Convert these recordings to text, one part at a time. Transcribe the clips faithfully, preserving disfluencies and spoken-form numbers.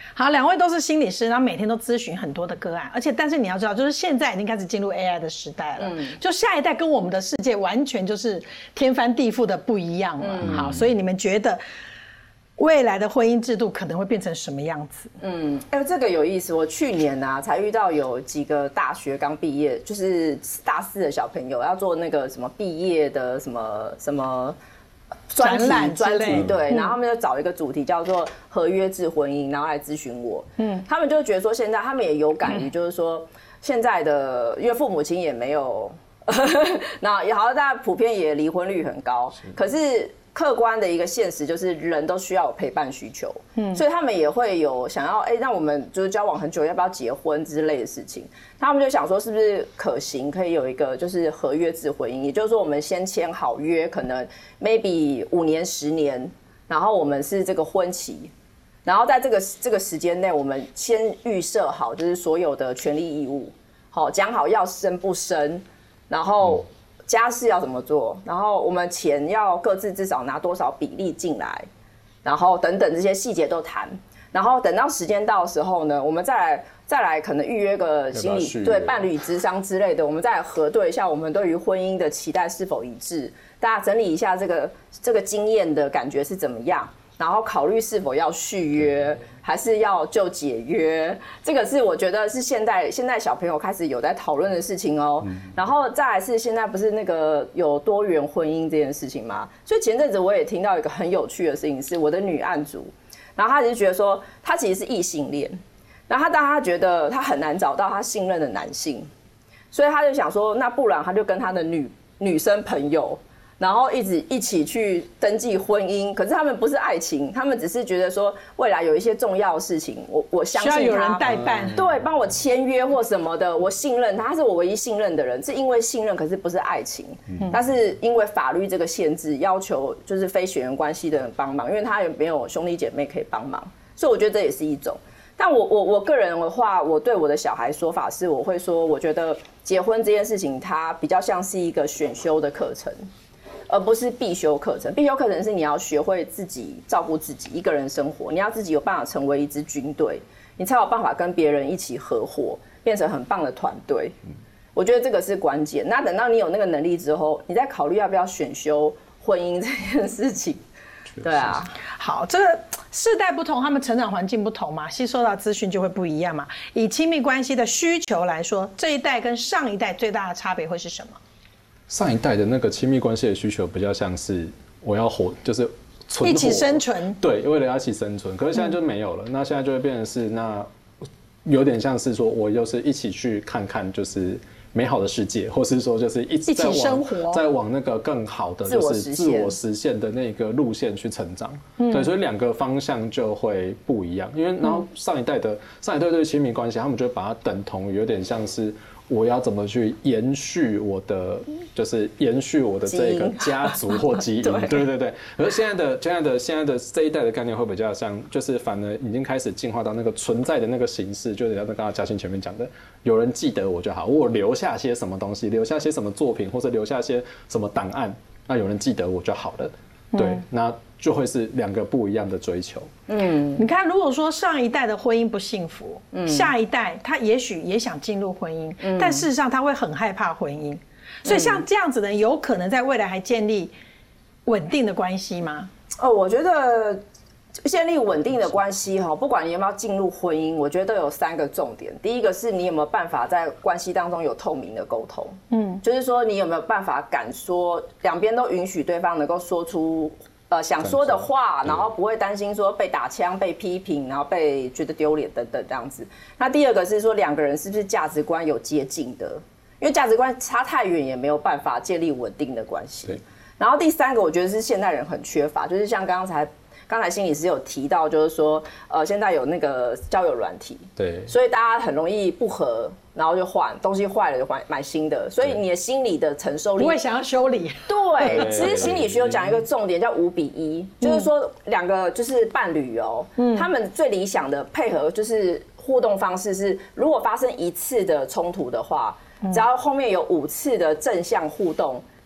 好，两位都是心理师，然后每天都咨询很多的个案，而且但是你要知道，就是现在已经开始进入 A I 的时代了，嗯、就下一代跟我们的世界完全就是天翻地覆的不一样了。嗯、好，所以你们觉得未来的婚姻制度可能会变成什么样子？ 嗯，哎、欸，这个有意思。我去年啊才遇到有几个大学刚毕业，就是大四的小朋友要做那个什么毕业的什么什么。专题专题对，然后他们就找一个主题叫做合约制婚姻，然后来咨询我。嗯，他们就觉得说，现在他们也有感于，就是说现在的，因为父母亲也没有，那也好像大家普遍也离婚率很高，可是客观的一个现实就是人都需要有陪伴需求，嗯，所以他们也会有想要，哎、欸，让我们就是交往很久，要不要结婚之类的事情。他们就想说，是不是可行，可以有一个就是合约制婚姻，也就是说，我们先签好约，可能 maybe 五年、十年，然后我们是这个婚期，然后在这个这个时间内，我们先预设好，就是所有的权利义务，好讲好要生不生，然后家事要怎么做，然后我们钱要各自至少拿多少比例进来，然后等等这些细节都谈，然后等到时间到的时候呢，我们再来。再来可能预约个心理对伴侣咨商之类的，我们再来核对一下我们对于婚姻的期待是否一致，大家整理一下这个这个经验的感觉是怎么样，然后考虑是否要续约还是要就解约，这个是我觉得是现在现在小朋友开始有在讨论的事情哦。嗯、然后再来是现在不是那个有多元婚姻这件事情吗？所以前阵子我也听到一个很有趣的事情，是我的女案主，然后她就觉得说她其实是异性恋。然后他当他觉得他很难找到他信任的男性，所以他就想说，那不然他就跟他的女女生朋友，然后一直一起去登记婚姻。可是他们不是爱情，他们只是觉得说未来有一些重要的事情，我我相信他， 需要有人代办， 对，帮我签约或什么的，我信任他，他是我唯一信任的人，是因为信任，可是不是爱情。嗯、但是因为法律这个限制，要求就是非血缘关系的人帮忙，因为他也没有兄弟姐妹可以帮忙，所以我觉得这也是一种。但我我我个人的话，我对我的小孩说法是，我会说，我觉得结婚这件事情，它比较像是一个选修的课程，而不是必修课程。必修课程是你要学会自己照顾自己，一个人生活，你要自己有办法成为一支军队，你才有办法跟别人一起合伙，变成很棒的团队。我觉得这个是关键。那等到你有那个能力之后，你再考虑要不要选修婚姻这件事情。对啊， 好，这个世代不同，他们成长环境不同嘛，吸收到资讯就会不一样嘛。以亲密关系的需求来说，这一代跟上一代最大的差别会是什么？ 上一代的那个亲密关系的需求比较像是我要活，就是存活， 一起生存， 对，为了要一起生存。可是现在就没有了，嗯、那现在就会变成是那有点像是说我又是一起去看看，就是美好的世界，或是说就是一直在往生活， 在往那个更好的就是自我实现的那个路线去成长。嗯、对，所以两个方向就会不一样。因为然后上一代的、嗯、上一代对亲密关系，他们就会把它等同，有点像是我要怎么去延续我的，就是延续我的这个家族或基因。对对对对。而现在的现在的现在的这一代的概念会比较像，就是反而已经开始进化到那个存在的那个形式，就是像刚刚嘉欣前面讲的，有人记得我就好，我留下些什么东西，留下些什么作品，或者留下些什么档案，那有人记得我就好了。对，嗯、那就会是两个不一样的追求。 嗯，你看，如果说上一代的婚姻不幸福，嗯、下一代他也许也想进入婚姻，嗯、但事实上他会很害怕婚姻，所以像这样子的人，有可能在未来还建立稳定的关系吗？ 哦，我觉得建立稳定的关系哈，不管你有没有进入婚姻，我觉得都有三个重点。第一个是你有没有办法在关系当中有透明的沟通，嗯，就是说你有没有办法敢说，两边都允许对方能够说出呃想说的话，然后不会担心说被打枪、被批评，然后被觉得丢脸等等这样子。那第二个是说两个人是不是价值观有接近的，因为价值观差太远也没有办法建立稳定的关系。然后第三个我觉得是现代人很缺乏，就是像刚才刚才心理师有提到，就是说，呃，现在有那个交友软体， 对， 所以大家很容易不合，然后就换东西坏了就换买新的，所以你的心理的承受力不会想要修理。 对，其实心理学有讲一个重点叫五比一，就是说两个就是伴侣哦，嗯、他们最理想的配合就是互动方式是，如果发生一次的冲突的话，只要后面有五次的正向互动。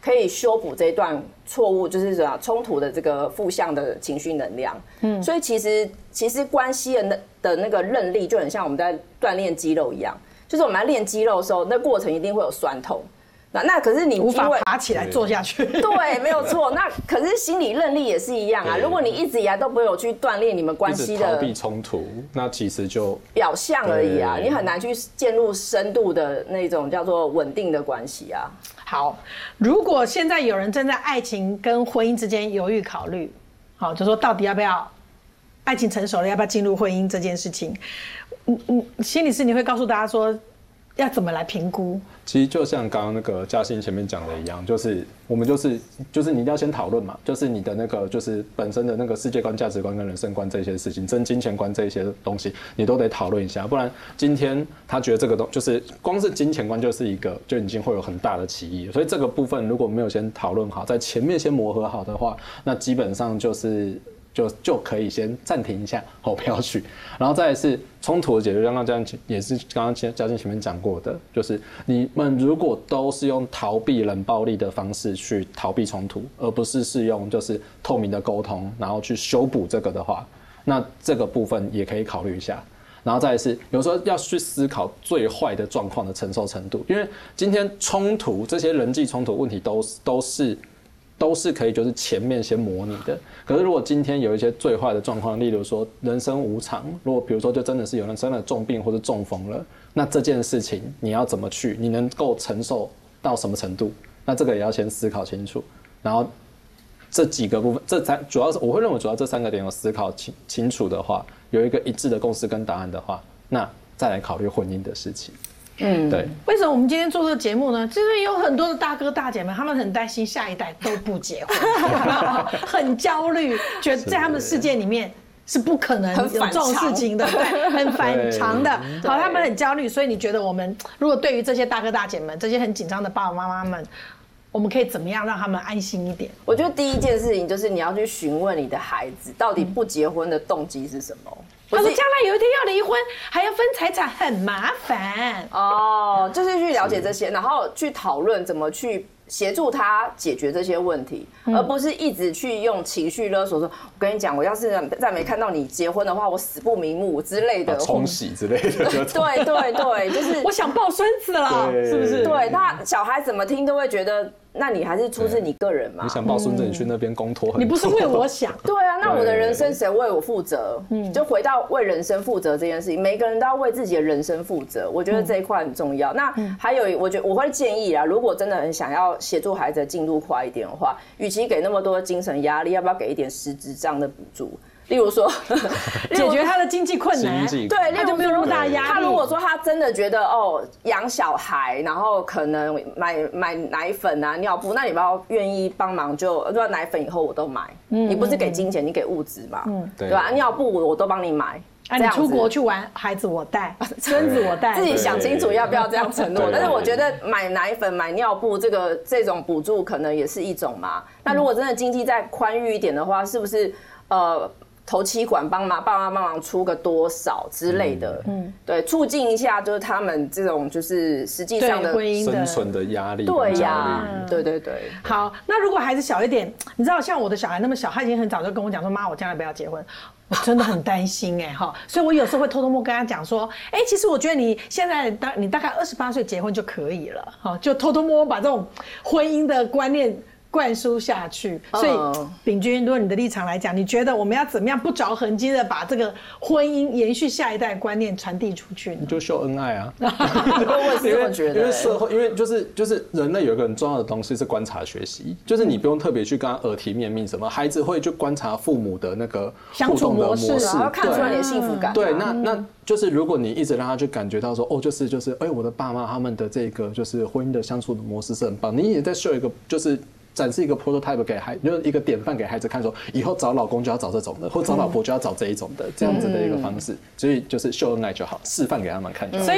可以修补这一段错误，就是什么冲突的这个负向的情绪能量。嗯，所以其实其实关系的那的那个韧力就很像我们在锻炼肌肉一样，就是我们在练肌肉的时候，那过程一定会有酸痛。那那可是你无法爬起来坐下去， 对，没有错。那可是心理韧力也是一样啊。如果你一直以来都不有去锻炼你们关系的逃避冲突，那其实就表象而已啊，你很难去渐入深度的那种叫做稳定的关系啊。 好，如果现在有人正在爱情跟婚姻之间犹豫考虑，好，就说到底要不要爱情成熟了，要不要进入婚姻这件事情，嗯嗯，心理师你会告诉大家说要怎么来评估？ 其实就像刚刚那个嘉欣前面讲的一样，就是我们就是就是你一定要先讨论嘛，就是你的那个就是本身的那个世界观、价值观跟人生观这些事情，真金钱观这些东西，你都得讨论一下，不然今天他觉得这个东就是光是金钱观就是一个就已经会有很大的歧义，所以这个部分如果没有先讨论好，在前面先磨合好的话，那基本上就是。就就可以先暂停一下，哦，不要去，然后再来是冲突的解决，刚刚嘉欣也是刚刚嘉欣前面讲过的，就是你们如果都是用逃避冷暴力的方式去逃避冲突，而不是是用就是透明的沟通，然后去修补这个的话，那这个部分也可以考虑一下。然后再来是有时候要去思考最坏的状况的承受程度，因为今天冲突这些人际冲突问题都都是。都是可以，就是前面先模拟的。可是如果今天有一些最坏的状况，例如说人生无常，如果比如说就真的是有人生了重病或者中风了，那这件事情你要怎么去？你能够承受到什么程度？那这个也要先思考清楚。然后这几个部分，这三主要是我会认为主要这三个点有思考清清楚的话，有一个一致的共识跟答案的话，那再来考虑婚姻的事情。嗯，对。 为什么我们今天做这个节目呢？就是有很多的大哥大姐们，他们很担心下一代都不结婚，很焦虑，觉得在他们的世界里面是不可能有这种事情的，对，很反常的。好，他们很焦虑，所以你觉得我们如果对于这些大哥大姐们，这些很紧张的爸爸妈妈们，我们可以怎么样让他们安心一点？ 我觉得第一件事情就是你要去询问你的孩子，到底不结婚的动机是什么。 他说将来有一天要离婚，还要分财产，很麻烦。 哦，就是去了解这些，然后去讨论怎么去协助他解决这些问题，嗯、而不是一直去用情绪勒索说，我跟你讲，我要是再没看到你结婚的话，我死不瞑目之类的， 冲洗之类的。 对对对，就是我想抱孙子了，是不是？ 对，那小孩怎么听都会觉得。那你还是出自你个人嘛？ 你想抱孙子，你去那边公托很多。 你不是为我想。 对啊，那我的人生谁为我负责？嗯，就回到为人生负责这件事情，每个人都要为自己的人生负责。我觉得这一块很重要。那还有，我觉得我会建议啊，如果真的很想要协助孩子进度快一点的话，与其给那么多精神压力，要不要给一点实质上的补助？例如说， 解决他的经济困难， 对， 他就没有那么大压力。 他如果说他真的觉得哦，养小孩，然后可能买买奶粉啊、尿布，那你不要愿意帮忙就，就奶粉以后我都买。嗯，你不是给金钱，你给物质嘛，嗯，对吧？尿布我都帮你买。 啊，你出国去玩，孩子我带，孙子我带， 自己想清楚要不要这样承诺。但是我觉得买奶粉、买尿布这个这种补助可能也是一种嘛。那如果真的经济再宽裕一点的话，是不是呃？头期款帮忙爸妈帮忙出个多少之类的，嗯，对，促进一下就是他们这种就是实际上的生存的压力， 对呀，对对对。 好，那如果孩子小一点，你知道像我的小孩那么小，他已经很早就跟我讲说，妈，我将来不要结婚。我真的很担心哎哈，所以我有时候会偷偷摸跟他讲说，哎，其实我觉得你现在大你大概二十八岁结婚就可以了，哈，就偷偷摸摸把这种婚姻的观念灌输下去。所以秉均，如果你的立场来讲，你觉得我们要怎么样不着痕迹的把这个婚姻延续下一代观念传递出去呢？ 你就秀恩爱啊！ 我是这么觉得， 因为社会，因为就是就是人类有一个很重要的东西是观察学习，就是你不用特别去跟他耳提面命什么，孩子会去观察父母的那个互动的模式， 然后看出来你的幸福感。 对，那那就是如果你一直让他去感觉到说，哦，就是就是，哎，我的爸妈他们的这个就是婚姻的相处的模式是很棒，你也在秀一个就是。展示一个 prototype 给孩，就是一个典范给孩子看，说以后找老公就要找这种的，或找老婆就要找这一种的，这样子的一个方式，所以就是秀恩爱就好，示范给他们看就好。